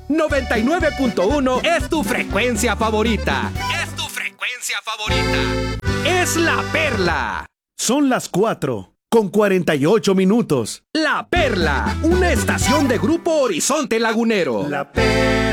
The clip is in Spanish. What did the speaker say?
99.1 es tu frecuencia favorita. Es tu frecuencia favorita. Es La Perla. Son las 4:48. La Perla, una estación de Grupo Horizonte Lagunero. La Perla.